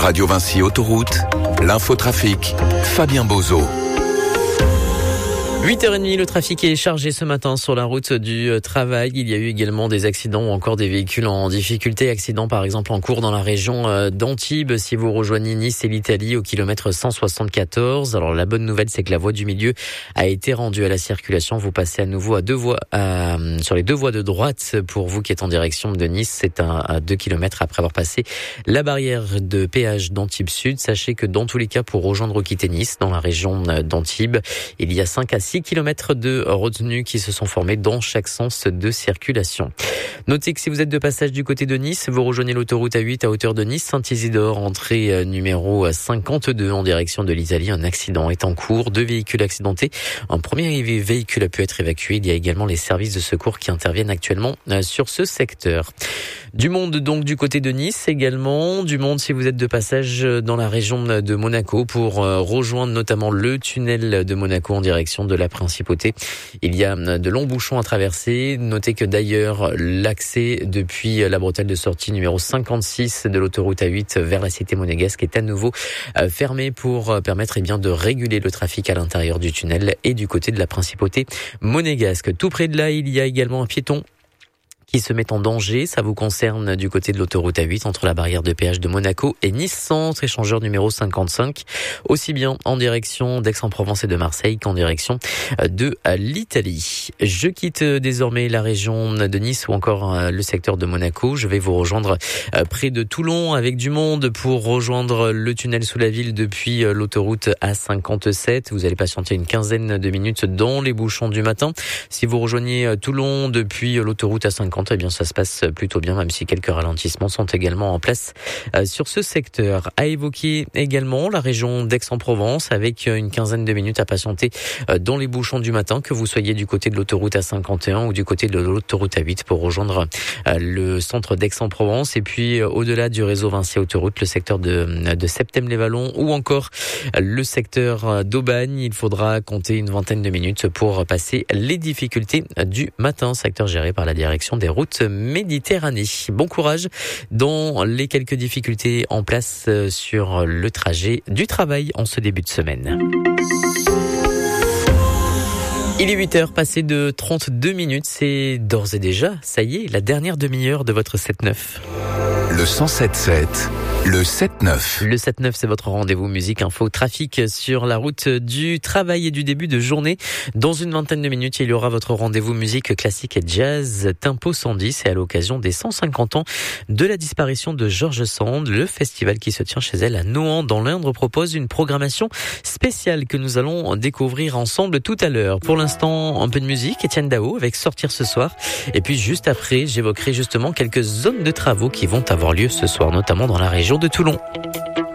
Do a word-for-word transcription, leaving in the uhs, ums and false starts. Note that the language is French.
Radio Vinci Autoroute, l'infotrafic, Fabien Bozo. huit heures trente, le trafic est chargé ce matin sur la route du travail. Il y a eu également des accidents ou encore des véhicules en difficulté. Accident par exemple en cours dans la région d'Antibes. Si vous rejoignez Nice et l'Italie au kilomètre cent soixante-quatorze. Alors la bonne nouvelle, c'est que la voie du milieu a été rendue à la circulation. Vous passez à nouveau à deux voies, à, sur les deux voies de droite pour vous qui êtes en direction de Nice. C'est à, à deux kilomètres après avoir passé la barrière de péage d'Antibes Sud. Sachez que dans tous les cas, pour rejoindre ou quitter Nice dans la région d'Antibes, il y a cinq à six kilomètres de retenues qui se sont formés dans chaque sens de circulation. Notez que si vous êtes de passage du côté de Nice, vous rejoignez l'autoroute A huit à hauteur de Nice, Saint-Isidore, entrée numéro cinquante-deux en direction de l'Italie. Un accident est en cours, deux véhicules accidentés. Un premier véhicule a pu être évacué. Il y a également les services de secours qui interviennent actuellement sur ce secteur. Du monde donc du côté de Nice également. Du monde si vous êtes de passage dans la région de Monaco pour rejoindre notamment le tunnel de Monaco en direction de la Principauté. Il y a de longs bouchons à traverser. Notez que d'ailleurs l'accès depuis la bretelle de sortie numéro cinquante-six de l'autoroute A huit vers la cité monégasque est à nouveau fermé pour permettre eh bien de réguler le trafic à l'intérieur du tunnel et du côté de la Principauté monégasque. Tout près de là, il y a également un piéton qui se met en danger. Ça vous concerne du côté de l'autoroute A huit entre la barrière de péage de Monaco et Nice Centre, échangeur numéro cinquante-cinq, aussi bien en direction d'Aix-en-Provence et de Marseille qu'en direction de l'Italie. Je quitte désormais la région de Nice ou encore le secteur de Monaco. Je vais vous rejoindre près de Toulon avec du monde pour rejoindre le tunnel sous la ville depuis l'autoroute A cinquante-sept. Vous allez patienter une quinzaine de minutes dans les bouchons du matin. Si vous rejoignez Toulon depuis l'autoroute A cinquante, eh bien ça se passe plutôt bien, même si quelques ralentissements sont également en place euh, sur ce secteur. À évoquer également la région d'Aix-en-Provence avec une quinzaine de minutes à patienter euh, dans les bouchons du matin, que vous soyez du côté de l'autoroute A cinquante et un ou du côté de l'autoroute A huit pour rejoindre euh, le centre d'Aix-en-Provence. Et puis euh, au-delà du réseau Vinci Autoroute, le secteur de, de Septèmes-les-Vallons ou encore euh, le secteur d'Aubagne, il faudra compter une vingtaine de minutes pour passer les difficultés du matin, secteur géré par la direction des routes Méditerranée. Bon courage dans les quelques difficultés en place sur le trajet du travail en ce début de semaine. Il est huit heures, passé de trente-deux minutes. C'est d'ores et déjà, ça y est, la dernière demi-heure de votre sept neuf. Le cent sept sept, le sept neuf. Le sept neuf, c'est votre rendez-vous musique, info, trafic sur la route du travail et du début de journée. Dans une vingtaine de minutes, il y aura votre rendez-vous musique classique et jazz Tempo cent dix. Et à l'occasion des cent cinquante ans de la disparition de George Sand, le festival qui se tient chez elle à Nohant dans l'Indre propose une programmation spéciale que nous allons découvrir ensemble tout à l'heure. Pour l'instant, un peu de musique, Etienne Dao avec Sortir ce soir. Et puis juste après, j'évoquerai justement quelques zones de travaux qui vont avoir lieu ce soir, notamment dans la région de Toulon.